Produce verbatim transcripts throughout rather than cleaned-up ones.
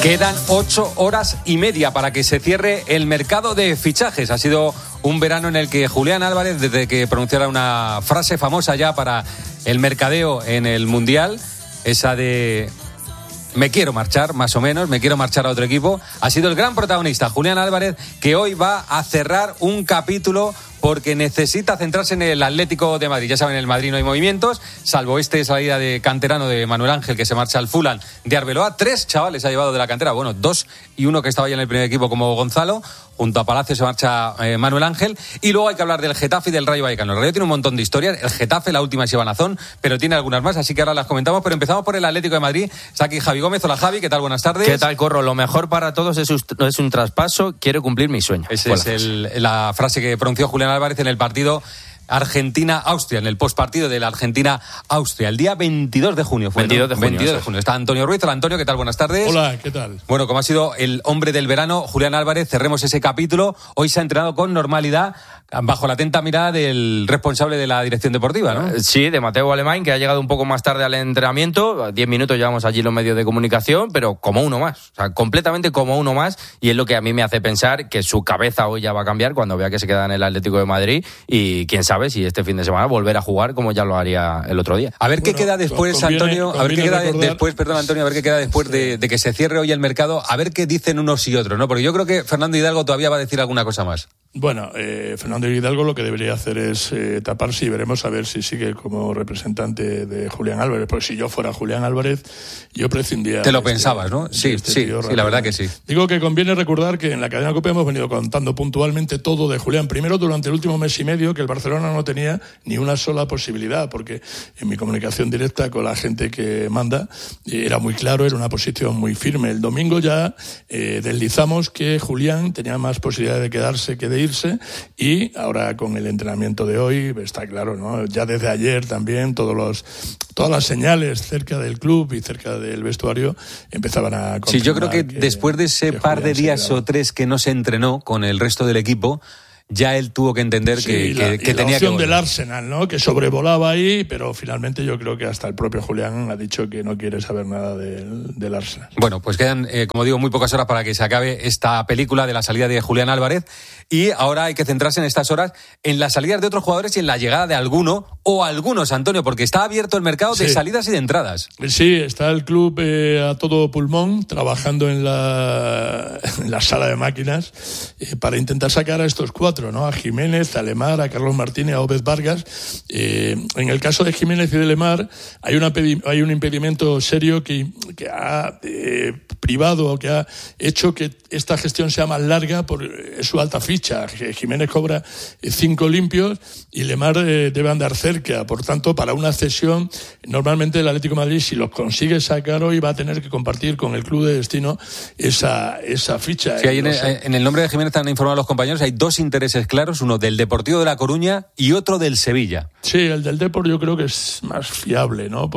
Quedan ocho horas y media para que se cierre el mercado de fichajes. Ha sido un verano en el que Julián Álvarez, desde que pronunciara una frase famosa ya para el mercadeo en el Mundial, esa de me quiero marchar, más o menos, me quiero marchar a otro equipo, ha sido el gran protagonista, Julián Álvarez, que hoy va a cerrar un capítulo porque necesita centrarse en el Atlético de Madrid. Ya saben, en el Madrid no hay movimientos, salvo este salida de canterano de Manuel Ángel, que se marcha al Fulham de Arbeloa. Tres chavales ha llevado de la cantera, bueno, dos y uno que estaba ya en el primer equipo como Gonzalo. Junto a Palacio se marcha eh, Manuel Ángel. Y luego hay que hablar del Getafe y del Rayo Vallecano. El Rayo tiene un montón de historias. El Getafe, la última es Iván Azón, pero tiene algunas más, así que ahora las comentamos. Pero empezamos por el Atlético de Madrid. Está aquí Javi Gómez. Hola, Javi, ¿qué tal? Buenas tardes. ¿Qué tal, Corro? Lo mejor para todos es un, es un traspaso. Quiero cumplir mi sueño. Esa es el, la frase que pronunció Julián Álvarez en el partido Argentina-Austria, en el postpartido de la Argentina-Austria, el día veintidós de junio. Fue, veintidós de junio. veintidós de junio. Está Antonio Ruiz. Hola, Antonio, ¿qué tal? Buenas tardes. Hola, ¿qué tal? Bueno, como ha sido el hombre del verano, Julián Álvarez, cerremos ese capítulo. Hoy se ha entrenado con normalidad, bajo la atenta mirada del responsable de la dirección deportiva, ¿no? Sí, de Mateo Alemán, que ha llegado un poco más tarde al entrenamiento. Diez minutos llevamos allí los medios de comunicación, pero como uno más. O sea, completamente como uno más. Y es lo que a mí me hace pensar que su cabeza hoy ya va a cambiar cuando vea que se queda en el Atlético de Madrid. Y quién sabe si este fin de semana volver a jugar como ya lo haría el otro día. A ver qué bueno, queda después, conviene, Antonio. A ver qué queda recordar... después, perdón, Antonio, a ver qué queda después de, de que se cierre hoy el mercado. A ver qué dicen unos y otros, ¿no? Porque yo creo que Fernando Hidalgo todavía va a decir alguna cosa más. Bueno, eh, Fernando Hidalgo lo que debería hacer es eh, taparse y veremos a ver si sigue como representante de Julián Álvarez. Pues si yo fuera Julián Álvarez, yo prescindía. Te lo este, pensabas, ¿no? Sí, este sí, sí, la verdad que sí. Digo que conviene recordar que en la cadena COPE hemos venido contando puntualmente todo de Julián. Primero, durante el último mes y medio, que el Barcelona no tenía ni una sola posibilidad, porque en mi comunicación directa con la gente que manda era muy claro, era una posición muy firme. El domingo ya eh, deslizamos que Julián tenía más posibilidad de quedarse que de irse, y ahora con el entrenamiento de hoy está claro, ¿no? Ya desde ayer también todos los todas las señales cerca del club y cerca del vestuario empezaban a confirmar. Sí, yo creo que, que después de ese par Julián de días o tres que no se entrenó con el resto del equipo, ya él tuvo que entender sí, que, la, que, que la tenía opción que del Arsenal, ¿no? Que sobrevolaba ahí, pero finalmente yo creo que hasta el propio Julián ha dicho que no quiere saber nada del, del Arsenal. Bueno, pues quedan, eh, como digo, muy pocas horas para que se acabe esta película de la salida de Julián Álvarez, y ahora hay que centrarse en estas horas en las salidas de otros jugadores y en la llegada de alguno o algunos, Antonio, porque está abierto el mercado de sí. salidas y de entradas. Sí, está el club eh, a todo pulmón trabajando en la, en la sala de máquinas eh, para intentar sacar a estos cuatro, ¿no? A Jiménez, a Lemar, a Carlos Martínez, a Ópez Vargas. Eh, en el caso de Jiménez y de Lemar hay, una, hay un impedimento serio que, que ha eh, privado o que ha hecho que esta gestión sea más larga por su alta ficha. Jiménez cobra cinco limpios y Lemar eh, debe andar cerca. Por tanto, para una cesión, normalmente el Atlético de Madrid, si los consigue sacar hoy, va a tener que compartir con el club de destino esa, esa ficha. Sí, ahí en, el, en el nombre de Jiménez han informado a los compañeros, hay dos intereses claros, uno del Deportivo de La Coruña y otro del Sevilla. Sí, el del Depor yo creo que es más fiable, ¿no?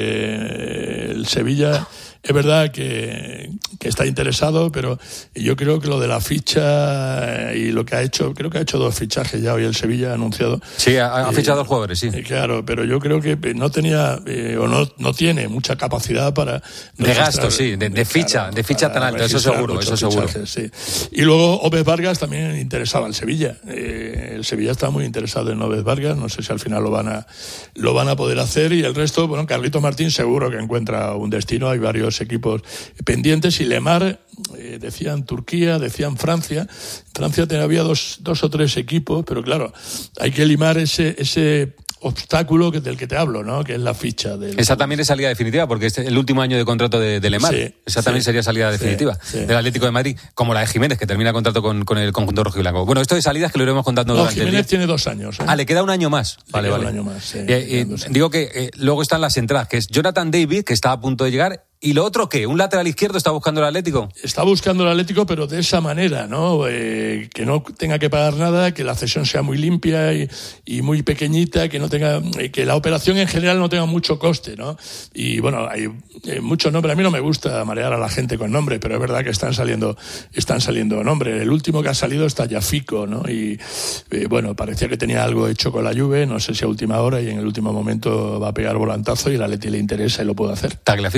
Porque el Sevilla es verdad que, que está interesado, pero yo creo que lo de la ficha y lo que ha hecho, creo que ha hecho dos fichajes ya hoy el Sevilla, ha anunciado. Sí, ha, ha eh, fichado dos jugadores, sí. Eh, claro, pero yo creo que no tenía eh, o no, no tiene mucha capacidad para... De gasto, sí, de, de ficha, claro, de ficha tan alta, eso seguro, eso seguro. Fichajes, sí. Y luego Ópez Vargas también interesaba al Sevilla. Eh, el Sevilla está muy interesado en Ópez Vargas, no sé si al final lo van a lo van a poder hacer, y el resto, bueno, Carlito Martín seguro que encuentra un destino, hay varios equipos pendientes, y Lemar, eh, decían Turquía, decían Francia. Francia había dos, dos o tres equipos, pero claro, hay que limar ese, ese obstáculo que, del que te hablo, ¿no? Que es la ficha. Del... Esa también es salida definitiva, porque es el último año de contrato de, de Lemar. Sí, Esa también sí, sería salida definitiva sí, sí. del Atlético de Madrid, como la de Jiménez, que termina contrato con, con el conjunto rojiblanco. Bueno, esto de salidas que lo iremos contando no, durante Jiménez el día. tiene dos años. ¿eh? Ah, le queda un año más. Le vale, queda vale. un año más, sí, eh, eh, digo que eh, luego están las entradas, que es Jonathan David, que está a punto de llegar. ¿Y lo otro qué? ¿Un lateral izquierdo está buscando el Atlético? Está buscando el Atlético, pero de esa manera, ¿no? Eh, que no tenga que pagar nada, que la cesión sea muy limpia y, y muy pequeñita, que no tenga, que la operación en general no tenga mucho coste, ¿no? Y bueno, hay eh, muchos nombres. A mí no me gusta marear a la gente con nombres, pero es verdad que están saliendo, están saliendo nombres. El último que ha salido está Yafico, ¿no? Y eh, bueno, parecía que tenía algo hecho con la Juve, no sé si a última hora, y en el último momento va a pegar volantazo y el Atleti le interesa y lo puede hacer. Tagliafico es Olympique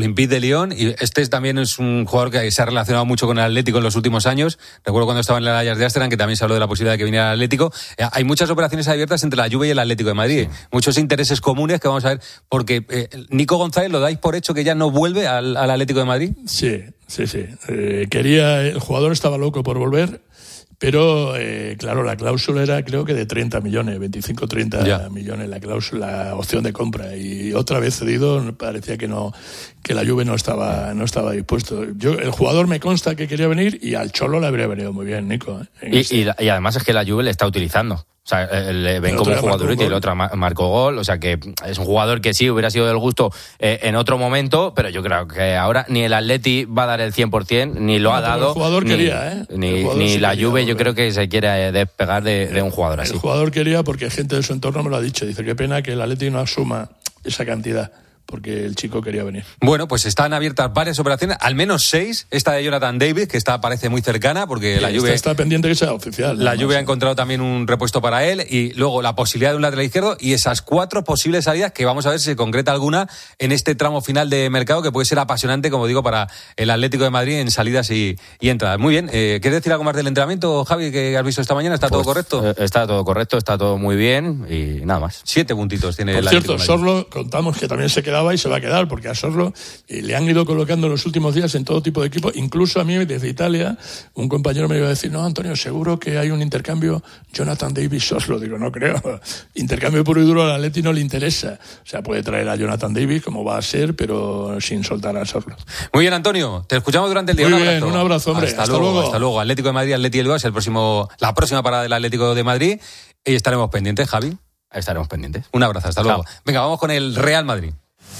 Olympique de Lyon, y este también es un jugador que se ha relacionado mucho con el Atlético en los últimos años. Recuerdo cuando estaba en el Ajax de Ámsterdam que también se habló de la posibilidad de que viniera al Atlético. Eh, hay muchas operaciones abiertas entre la Juve y el Atlético de Madrid, sí. Muchos intereses comunes que vamos a ver, porque eh, Nico González, ¿lo dais por hecho que ya no vuelve al, al Atlético de Madrid? Sí, sí, sí. Eh, quería, el jugador estaba loco por volver. Pero, eh, claro, la cláusula era creo que de treinta millones, veinticinco treinta ya. millones la cláusula, la opción de compra. Y otra vez cedido, parecía que no, que la Juve no estaba, no estaba dispuesto. Yo, el jugador me consta que quería venir y al Cholo le habría venido muy bien, Nico. ¿eh? Y, este. y, y además es que la Juve le está utilizando. O sea, le ven como un jugador y el otro marcó gol. O sea, que es un jugador que sí hubiera sido del gusto eh, en otro momento, pero yo creo que ahora ni el Atleti va a dar el cien por ciento, ni lo no, ha dado. El jugador ni, quería, ¿eh? Ni, ni la Juve, volver. Yo creo que se quiere despegar de, de un jugador así. El jugador quería porque gente de su entorno me lo ha dicho. Dice, qué pena que el Atleti no asuma esa cantidad, porque el chico quería venir. Bueno, pues están abiertas varias operaciones, al menos seis. Esta de Jonathan David, que está parece muy cercana, porque sí, la Juve... Está pendiente que sea oficial. La Juve ha encontrado también un repuesto para él, y luego la posibilidad de un lateral izquierdo, y esas cuatro posibles salidas que vamos a ver si se concreta alguna en este tramo final de mercado, que puede ser apasionante, como digo, para el Atlético de Madrid en salidas y, y entradas. Muy bien. Eh, ¿Quieres decir algo más del entrenamiento, Javi, que has visto esta mañana? ¿Está pues, todo correcto? Eh, está todo correcto, está todo muy bien, y nada más. Siete puntitos tiene Por el cierto, Atlético de Madrid. Sorlo, contamos que también se quedaba y se va a quedar, porque a Sorlo eh, le han ido colocando en los últimos días en todo tipo de equipos. Incluso a mí, desde Italia, un compañero me iba a decir, no, Antonio, seguro que hay un intercambio Jonathan Davis-Sorlo. Digo, no creo. Intercambio puro y duro al Atleti no le interesa. O sea, puede traer a Jonathan Davis, como va a ser, pero sin soltar a Sorlo. Muy bien, Antonio. Te escuchamos durante el día. Muy un bien, abrazo. un abrazo, hombre. Hasta, hasta luego, luego. Hasta luego. Atlético de Madrid, Atleti Bilbao es el próximo, la próxima parada del Atlético de Madrid. Y estaremos pendientes, Javi. Estaremos pendientes. Un abrazo, hasta luego. Chao. Venga, vamos con el Real Madrid.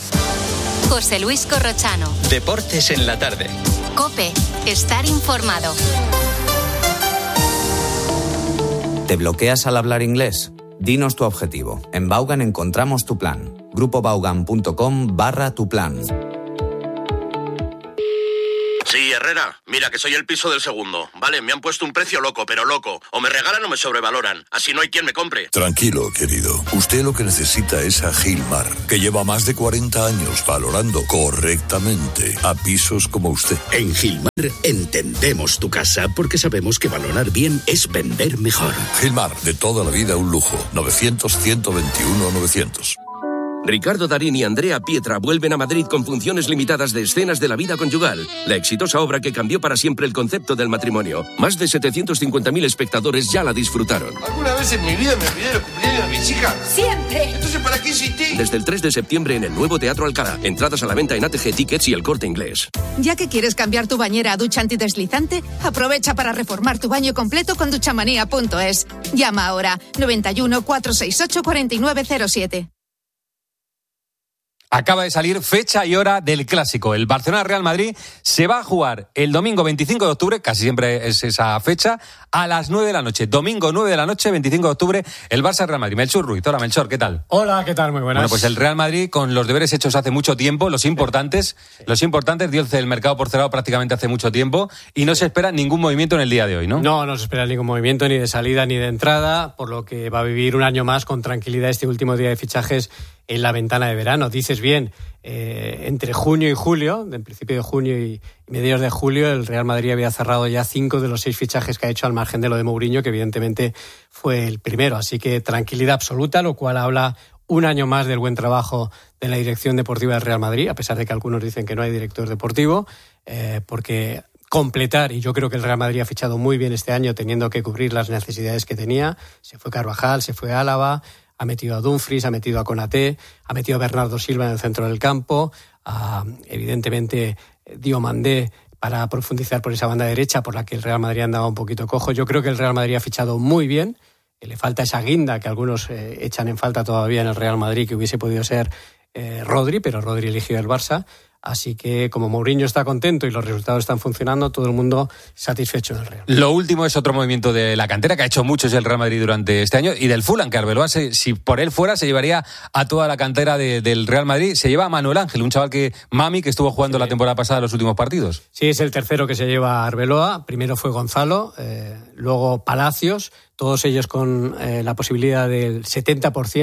José Luis Corrochano. Deportes en la tarde. COPE. Estar informado. ¿Te bloqueas al hablar inglés? Dinos tu objetivo. En Vaughan encontramos tu plan. grupovaughan.com barra tu plan. Sí, Herrera, mira que soy el piso del segundo. Vale, me han puesto un precio loco, pero loco. O me regalan o me sobrevaloran. Así no hay quien me compre. Tranquilo, querido. Usted lo que necesita es a Gilmar, que lleva más de cuarenta años valorando correctamente a pisos como usted. En Gilmar entendemos tu casa porque sabemos que valorar bien es vender mejor. Gilmar, de toda la vida un lujo. novecientos, ciento veintiuno, novecientos. Ricardo Darín y Andrea Pietra vuelven a Madrid con funciones limitadas de Escenas de la vida conyugal, la exitosa obra que cambió para siempre el concepto del matrimonio. Más de setecientos cincuenta mil espectadores ya la disfrutaron. ¿Alguna vez en mi vida me olvidé los cumpleaños de mis hijas? ¡Siempre! Entonces, ¿para qué insistí? Desde el tres de septiembre en el nuevo Teatro Alcalá. Entradas a la venta en A T G Tickets y El Corte Inglés. Ya que quieres cambiar tu bañera a ducha antideslizante, aprovecha para reformar tu baño completo con duchamanía punto es. Llama ahora noventa y uno, cuatrocientos sesenta y ocho, cuarenta y nueve cero siete. Acaba de salir fecha y hora del Clásico. El Barcelona-Real Madrid se va a jugar el domingo veinticinco de octubre, casi siempre es esa fecha, a las nueve de la noche. Domingo nueve de la noche, veinticinco de octubre, el Barça-Real Madrid. Melchor Ruiz. Hola, Melchor, ¿qué tal? Hola, ¿qué tal? Muy buenas. Bueno, pues el Real Madrid, con los deberes hechos hace mucho tiempo, los importantes, sí. los importantes, dio el mercado por cerrado prácticamente hace mucho tiempo y no sí. se espera ningún movimiento en el día de hoy, ¿no? No, no se espera ningún movimiento, ni de salida ni de entrada, por lo que va a vivir un año más con tranquilidad este último día de fichajes en la ventana de verano. Dices bien, eh, entre junio y julio, en principio de junio y mediados de julio, el Real Madrid había cerrado ya cinco de los seis fichajes que ha hecho, al margen de lo de Mourinho, que evidentemente fue el primero. Así que tranquilidad absoluta, lo cual habla un año más del buen trabajo de la dirección deportiva del Real Madrid, a pesar de que algunos dicen que no hay director deportivo, eh, porque completar, y yo creo que el Real Madrid ha fichado muy bien este año, teniendo que cubrir las necesidades que tenía. Se fue Carvajal, se fue Álava, ha metido a Dumfries, ha metido a Konaté, ha metido a Bernardo Silva en el centro del campo, a, evidentemente Diomandé para profundizar por esa banda derecha por la que el Real Madrid andaba un poquito cojo. Yo creo que el Real Madrid ha fichado muy bien, le falta esa guinda que algunos eh, echan en falta todavía en el Real Madrid, que hubiese podido ser eh, Rodri, pero Rodri eligió el Barça. Así que como Mourinho está contento y los resultados están funcionando, todo el mundo satisfecho en el Real. Lo último es otro movimiento de la cantera que ha hecho muchos el Real Madrid durante este año y del Fulham, que Arbeloa, se, si por él fuera, se llevaría a toda la cantera de, del Real Madrid. Se lleva a Manuel Ángel, un chaval que Mami, que estuvo jugando sí. la temporada pasada los últimos partidos. Sí, es el tercero que se lleva a Arbeloa. Primero fue Gonzalo, eh, luego Palacios, todos ellos con eh, la posibilidad del setenta por ciento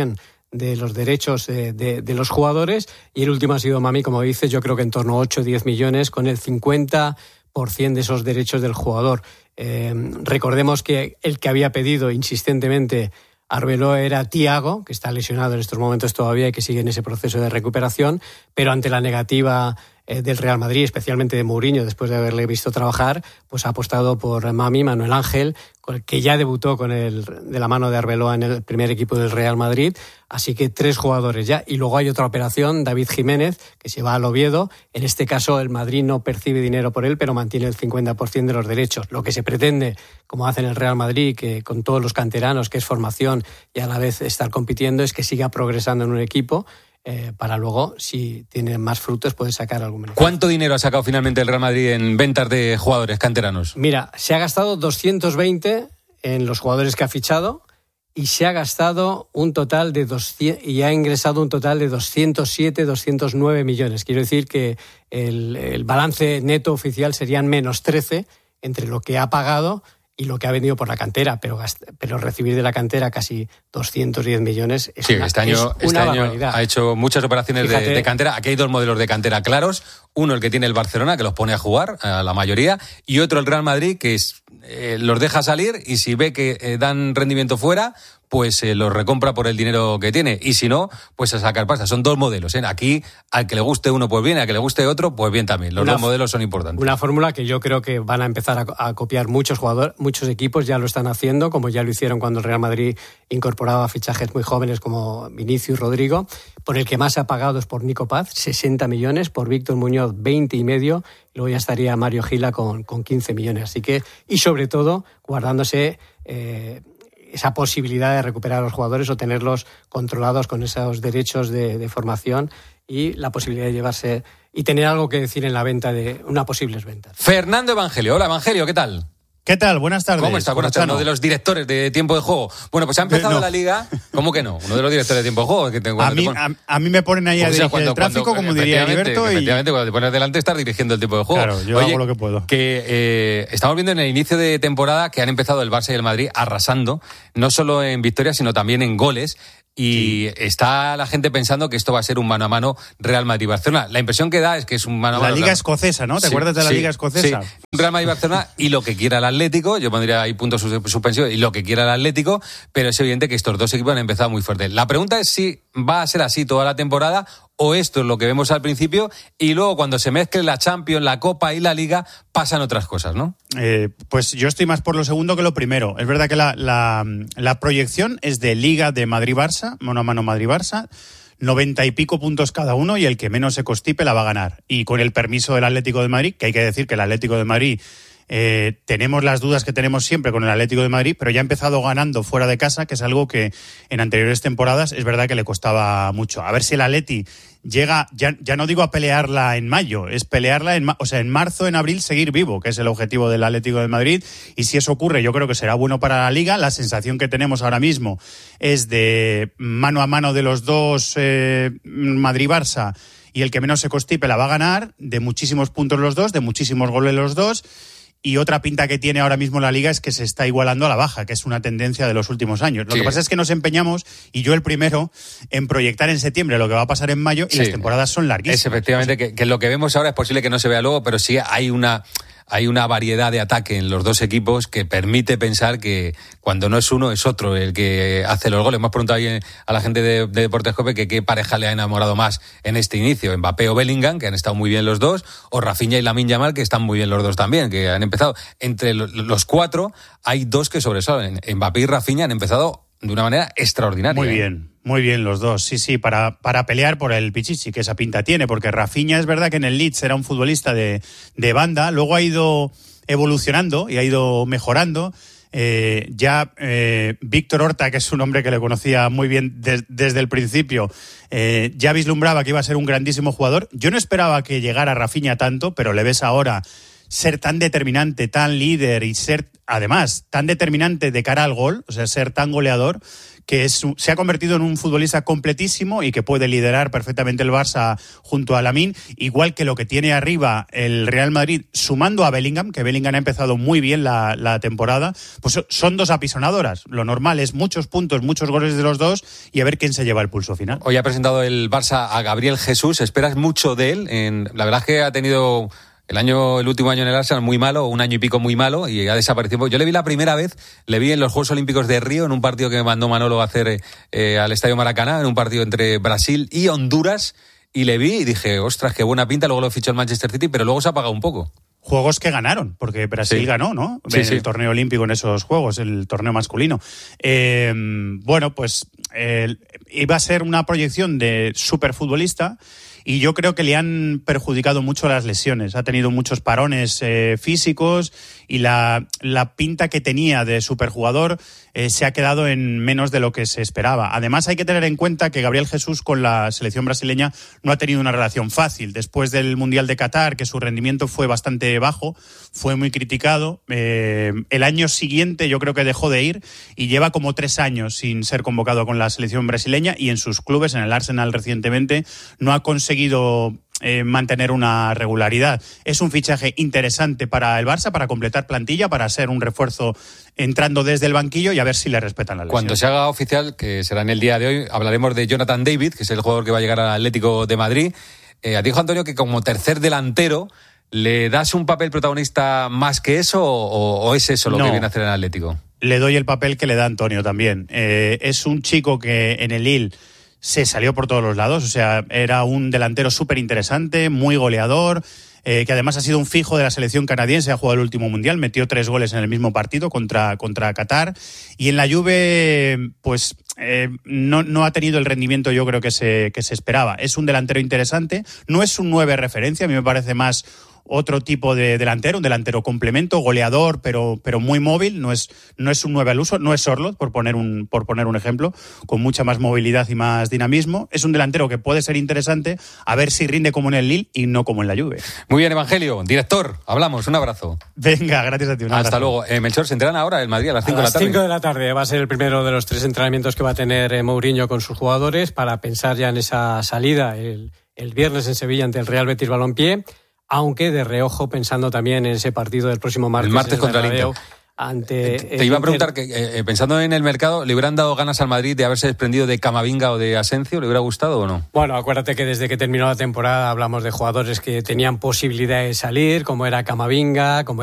de los derechos de, de, de los jugadores, y el último ha sido Mami, como dices, yo creo que en torno a ocho o diez millones, con el cincuenta por ciento de esos derechos del jugador. Eh, recordemos que el que había pedido insistentemente Arbeloa era Thiago, que está lesionado en estos momentos todavía y que sigue en ese proceso de recuperación, pero ante la negativa eh, del Real Madrid, especialmente de Mourinho, después de haberle visto trabajar, pues ha apostado por Mami, Manuel Ángel, que ya debutó con el, de la mano de Arbeloa en el primer equipo del Real Madrid. Así que tres jugadores ya. Y luego hay otra operación, David Jiménez, que se va al Oviedo. En este caso el Madrid no percibe dinero por él, pero mantiene el cincuenta por ciento de los derechos. Lo que se pretende, como hace en el Real Madrid, que con todos los canteranos, que es formación y a la vez estar compitiendo, es que siga progresando en un equipo. Eh, para luego, si tiene más frutos, puede sacar algún beneficio. ¿Cuánto dinero ha sacado finalmente el Real Madrid en ventas de jugadores canteranos? Mira, se ha gastado doscientos veinte en los jugadores que ha fichado y se ha gastado un total de doscientos y ha ingresado un total de doscientos siete, doscientos nueve millones. Quiero decir que el, el balance neto oficial serían menos trece entre lo que ha pagado y lo que ha vendido por la cantera, pero, pero recibir de la cantera casi doscientos diez millones es sí, una, este año, es este una año barbaridad. Ha hecho muchas operaciones de, de cantera. Aquí hay dos modelos de cantera claros. Uno, el que tiene el Barcelona, que los pone a jugar, a la mayoría, y otro, el Real Madrid, que es, eh, los deja salir y si ve que eh, dan rendimiento fuera, pues eh, los recompra por el dinero que tiene. Y si no, pues a sacar pasta. Son dos modelos, ¿eh? Aquí, al que le guste uno, pues bien, al que le guste otro, pues bien también. Los una, dos modelos son importantes. Una fórmula que yo creo que van a empezar a, a copiar muchos jugadores, muchos equipos ya lo están haciendo, como ya lo hicieron cuando el Real Madrid incorporaba fichajes muy jóvenes como Vinicius, Rodrigo. Por el que más ha pagado es por Nico Paz, sesenta millones, por Víctor Muñoz, veinte y medio, y luego ya estaría Mario Gila con, con quince millones. Así que, y sobre todo, guardándose Eh, esa posibilidad de recuperar a los jugadores o tenerlos controlados con esos derechos de, de formación y la posibilidad de llevarse y tener algo que decir en la venta de una posibles ventas. Fernando Evangelio. Hola, Evangelio, ¿qué tal? ¿Qué tal? Buenas tardes. ¿Cómo está? Buenas tardes. Uno de los directores de Tiempo de Juego. Bueno, pues ha empezado no. la Liga. ¿Cómo que no? Uno de los directores de Tiempo de Juego. Que te, a, mí, te a, a mí me ponen ahí a dirigir cuando, el tráfico, cuando, como diría Heriberto. Y... Efectivamente, cuando te pones delante estás dirigiendo el Tiempo de Juego. Claro, yo Oye, hago lo que puedo. Que eh, estamos viendo en el inicio de temporada que han empezado el Barça y el Madrid arrasando, no solo en victorias, sino también en goles. Y sí. está la gente pensando que esto va a ser un mano a mano Real Madrid-Barcelona. La impresión que da es que es un mano a mano. La Liga Escocesa, ¿no? ¿Te sí, acuerdas de la sí, Liga Escocesa? Sí. Real Madrid-Barcelona y lo que quiera el Atlético. Yo pondría ahí puntos suspensivos y lo que quiera el Atlético. Pero es evidente que estos dos equipos han empezado muy fuerte. La pregunta es si va a ser así toda la temporada o esto es lo que vemos al principio y luego cuando se mezcle la Champions, la Copa y la Liga pasan otras cosas, ¿no? Eh, pues yo estoy más por lo segundo que lo primero. Es verdad que la, la, la proyección es de Liga de Madrid-Barça, mano a mano Madrid-Barça, noventa y pico puntos cada uno y el que menos se constipe la va a ganar. Y con el permiso del Atlético de Madrid, que hay que decir que el Atlético de Madrid... Eh, tenemos las dudas que tenemos siempre con el Atlético de Madrid, pero ya ha empezado ganando fuera de casa, que es algo que en anteriores temporadas es verdad que le costaba mucho. A ver si el Atleti llega, ya, ya no digo a pelearla en mayo, es pelearla en, o sea, en marzo, en abril, seguir vivo, que es el objetivo del Atlético de Madrid. Y si eso ocurre, yo creo que será bueno para la Liga. La sensación que tenemos ahora mismo es de mano a mano de los dos, eh, Madrid-Barça, y el que menos se constipe la va a ganar, de muchísimos puntos los dos, de muchísimos goles los dos. Y otra pinta que tiene ahora mismo la Liga es que se está igualando a la baja, que es una tendencia de los últimos años. Lo sí. que pasa es que nos empeñamos, y yo el primero, en proyectar en septiembre lo que va a pasar en mayo, y sí. las temporadas son larguísimas. Es efectivamente o sea, que, que lo que vemos ahora es posible que no se vea luego, pero sí hay una... Hay una variedad de ataque en los dos equipos que permite pensar que cuando no es uno es otro el que hace los goles. Hemos preguntado ahí a la gente de, de Deportes Cope que qué pareja le ha enamorado más en este inicio. Mbappé o Bellingham, que han estado muy bien los dos, o Rafinha y Lamine Yamal, que están muy bien los dos también, que han empezado. Entre los cuatro hay dos que sobresalen. Mbappé y Rafinha han empezado de una manera extraordinaria. Muy bien. Muy bien los dos, sí, sí, para, para pelear por el Pichichi, que esa pinta tiene, porque Rafinha es verdad que en el Leeds era un futbolista de, de banda, luego ha ido evolucionando y ha ido mejorando. Eh, ya eh, Víctor Horta, que es un hombre que le conocía muy bien de, desde el principio, eh, ya vislumbraba que iba a ser un grandísimo jugador. Yo no esperaba que llegara Rafinha tanto, pero le ves ahora ser tan determinante, tan líder y ser, además, tan determinante de cara al gol, o sea, ser tan goleador, que es, se ha convertido en un futbolista completísimo y que puede liderar perfectamente el Barça junto a Lamine, igual que lo que tiene arriba el Real Madrid, sumando a Bellingham, que Bellingham ha empezado muy bien la, la temporada, pues son dos apisonadoras. Lo normal es muchos puntos, muchos goles de los dos y a ver quién se lleva el pulso final. Hoy ha presentado el Barça a Gabriel Jesús. ¿Esperas mucho de él? En, la verdad es que ha tenido el año, el último año en el Arsenal muy malo, un año y pico muy malo, y ha desaparecido. Yo le vi la primera vez, le vi en los Juegos Olímpicos de Río, en un partido que me mandó Manolo a hacer eh, al Estadio Maracaná, en un partido entre Brasil y Honduras, y le vi y dije, ostras, qué buena pinta. Luego lo fichó el Manchester City, pero luego se ha apagado un poco. Juegos que ganaron, porque Brasil sí. ganó, ¿no? Sí, en sí. el torneo olímpico en esos juegos, el torneo masculino. Eh, bueno, pues eh, iba a ser una proyección de superfutbolista y yo creo que le han perjudicado mucho las lesiones. Ha tenido muchos parones eh, físicos y la, la pinta que tenía de superjugador eh, se ha quedado en menos de lo que se esperaba. Además, hay que tener en cuenta que Gabriel Jesús con la selección brasileña no ha tenido una relación fácil. Después del Mundial de Qatar, que su rendimiento fue bastante bajo, fue muy criticado. Eh, el año siguiente yo creo que dejó de ir y lleva como tres años sin ser convocado con la selección brasileña, y en sus clubes, en el Arsenal recientemente, no ha conseguido Eh, mantener una regularidad. Es un fichaje interesante para el Barça, para completar plantilla, para ser un refuerzo entrando desde el banquillo y a ver si le respetan la lesión. Cuando se haga oficial, que será en el día de hoy, hablaremos de Jonathan David, que es el jugador que va a llegar al Atlético de Madrid. Eh, dijo Antonio que como tercer delantero, ¿le das un papel protagonista más que eso o, o es eso lo no. que viene a hacer el Atlético? Le doy el papel que le da Antonio también. Eh, es un chico que en el Lille se salió por todos los lados, o sea, era un delantero súper interesante, muy goleador, eh, que además ha sido un fijo de la selección canadiense, ha jugado el último mundial, metió tres goles en el mismo partido contra, contra Qatar, y en la Juve, pues eh, no, no ha tenido el rendimiento yo creo que se, que se esperaba. Es un delantero interesante, no es un nueve referencia, a mí me parece más otro tipo de delantero, un delantero complemento, goleador, pero, pero muy móvil, no es, no es un nueve al uso, no es Sorloth, por poner un, por poner un ejemplo, con mucha más movilidad y más dinamismo. Es un delantero que puede ser interesante, a ver si rinde como en el Lille y no como en la Juve. Muy bien, Evangelio, director, hablamos, un abrazo. Venga, gracias a ti. Un Hasta abrazo. luego. Eh, Melchor, se entrenan ahora el Madrid a las cinco de la tarde. A las cinco de la tarde va a ser el primero de los tres entrenamientos que va a tener eh, Mourinho con sus jugadores para pensar ya en esa salida el, el viernes en Sevilla ante el Real Betis Balompié. Aunque de reojo pensando también en ese partido del próximo martes. El martes contra el Inter. Ante te, te iba a preguntar, que eh, pensando en el mercado, ¿le hubieran dado ganas al Madrid de haberse desprendido de Camavinga o de Asensio? ¿Le hubiera gustado o no? Bueno, acuérdate que desde que terminó la temporada hablamos de jugadores que tenían posibilidad de salir, como era Camavinga, como